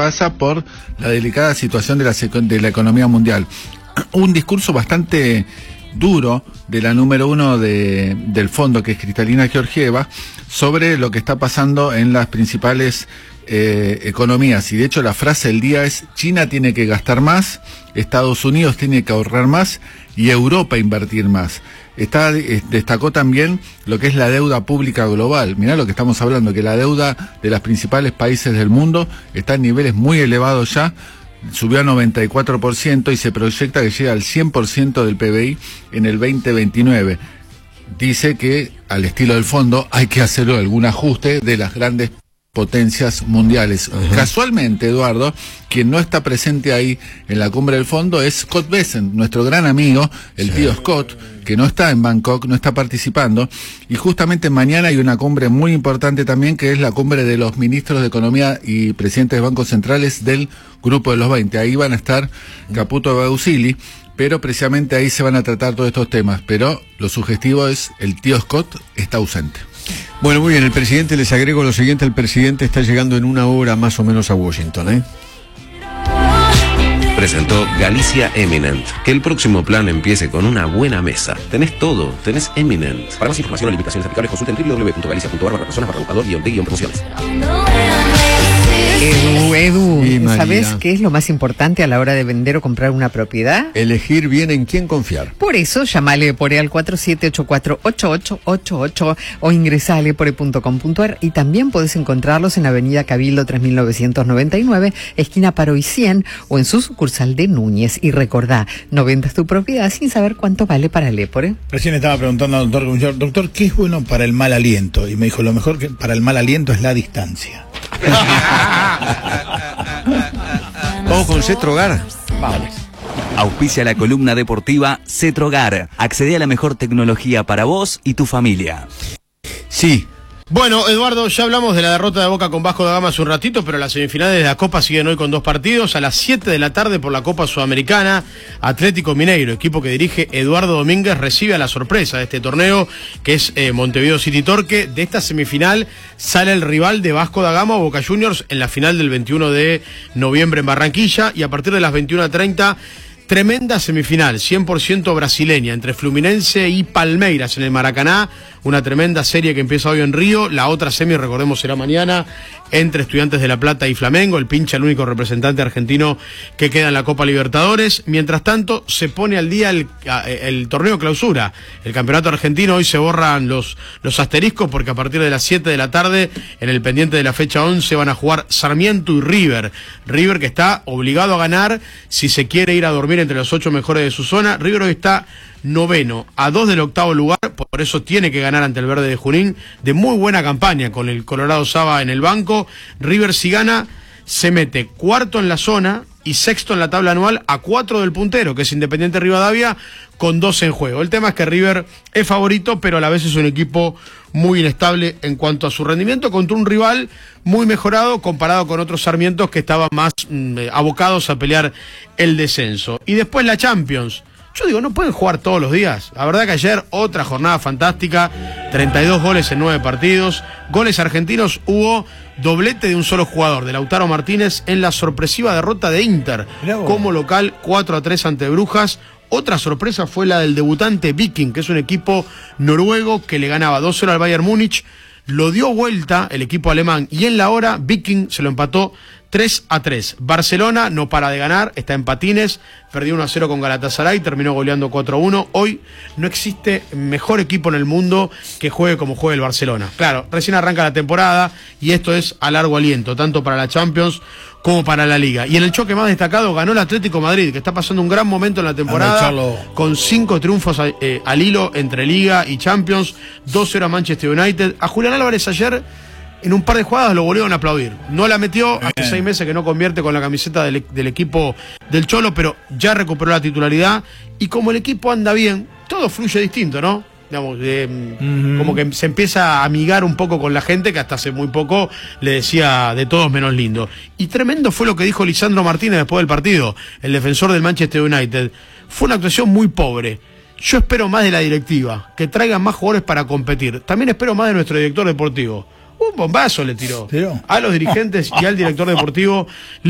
pasa por la delicada situación de la economía mundial. Un discurso bastante duro de la número uno del fondo, que es Kristalina Georgieva, sobre lo que está pasando en las principales economías. Y de hecho la frase del día es: China tiene que gastar más, Estados Unidos tiene que ahorrar más y Europa invertir más. Destacó también lo que es la deuda pública global. Mirá lo que estamos hablando, que la deuda de los principales países del mundo está en niveles muy elevados ya. Subió a 94% y se proyecta que llegue al 100% del PBI en el 2029. Dice que, al estilo del fondo, hay que hacer algún ajuste de las grandes potencias mundiales. Casualmente, Eduardo, quien no está presente ahí en la cumbre del fondo es Scott Bessent, nuestro gran amigo, el tío Scott, que no está en Bangkok, no está participando, y justamente mañana hay una cumbre muy importante también, que es la cumbre de los ministros de Economía y presidentes de bancos centrales del Grupo de los 20. Ahí van a estar Caputo y Bausili, pero precisamente ahí se van a tratar todos estos temas, pero lo sugestivo es el tío Scott está ausente. Bueno, muy bien, el presidente, les agrego lo siguiente: el presidente está llegando en una hora más o menos a Washington, Presentó Galicia Eminent. Que el próximo plan empiece con una buena mesa. Tenés todo, tenés Eminent. Para más información o limitaciones aplicables, consulta en www.galicia.ar/personas/promociones. Edu, Sí, ¿sabes qué es lo más importante a la hora de vender o comprar una propiedad? Elegir bien en quién confiar. Por eso, llamale Lepore al 4784-8888 o ingresá a lepore.com.ar, y también podés encontrarlos en Avenida Cabildo 3999, esquina Paro y 100, o en su sucursal de Núñez. Y recordá, no vendas tu propiedad sin saber cuánto vale para Lepore. Recién estaba preguntando al doctor, ¿qué es bueno para el mal aliento? Y me dijo, lo mejor que para el mal aliento es la distancia. Vamos con Cetrogar. Vamos. Auspicia la columna deportiva Cetrogar. Accede a la mejor tecnología para vos y tu familia. Sí. Bueno, Eduardo, ya hablamos de la derrota de Boca con Vasco da Gama hace un ratito, pero las semifinales de la Copa siguen hoy con 2 partidos. A las 7 de la tarde por la Copa Sudamericana, Atlético Mineiro, equipo que dirige Eduardo Domínguez, recibe a la sorpresa de este torneo, que es Montevideo City Torque. De esta semifinal sale el rival de Vasco da Gama o Boca Juniors en la final del 21 de noviembre en Barranquilla, y a partir de las 21:30... tremenda semifinal, 100% brasileña, entre Fluminense y Palmeiras en el Maracaná. Una tremenda serie que empieza hoy en Río. La otra semi, recordemos, será mañana, entre Estudiantes de La Plata y Flamengo. El Pincha, el único representante argentino que queda en la Copa Libertadores. Mientras tanto, se pone al día el torneo clausura. El campeonato argentino. Hoy se borran los asteriscos, porque a partir de las 7 de la tarde, en el pendiente de la fecha 11, van a jugar Sarmiento y River. River, que está obligado a ganar si se quiere ir a dormir entre los 8 mejores de su zona. River hoy está noveno, a 2 del octavo lugar, por eso tiene que ganar ante el Verde de Junín, de muy buena campaña con el Colorado Saba en el banco. River, si gana, se mete cuarto en la zona y sexto en la tabla anual, a 4 del puntero, que es Independiente Rivadavia, con 2 en juego. El tema es que River es favorito, pero a la vez es un equipo muy inestable en cuanto a su rendimiento, contra un rival muy mejorado comparado con otros Sarmientos que estaban más abocados a pelear el descenso. Y después la Champions. Yo digo, no pueden jugar todos los días. La verdad que ayer otra jornada fantástica, 32 goles en 9 partidos, goles argentinos, hubo doblete de un solo jugador, de Lautaro Martínez, en la sorpresiva derrota de Inter como local 4-3 ante Brujas. Otra sorpresa fue la del debutante Viking, que es un equipo noruego que le ganaba 2-0 al Bayern Múnich. Lo dio vuelta el equipo alemán y en la hora Viking se lo empató 3-3. Barcelona no para de ganar, está en patines, perdió 1-0 con Galatasaray, terminó goleando 4-1. Hoy no existe mejor equipo en el mundo que juegue como juega el Barcelona. Claro, recién arranca la temporada y esto es a largo aliento, tanto para la Champions como para la Liga. Y en el choque más destacado ganó el Atlético Madrid, que está pasando un gran momento en la temporada, con 5 triunfos al hilo entre Liga y Champions, 2-0 a Manchester United. A Julián Álvarez ayer, en un par de jugadas, lo volvieron a aplaudir. No la metió, hace 6 meses que no convierte con la camiseta del equipo del Cholo, pero ya recuperó la titularidad. Y como el equipo anda bien, todo fluye distinto, ¿no? Digamos, como que se empieza a amigar un poco con la gente, que hasta hace muy poco le decía de todos menos lindo. Y tremendo fue lo que dijo Lisandro Martínez después del partido, el defensor del Manchester United. Fue una actuación muy pobre. Yo espero más de la directiva, que traigan más jugadores para competir. También espero más de nuestro director deportivo. Un bombazo le tiró a los dirigentes y al director deportivo.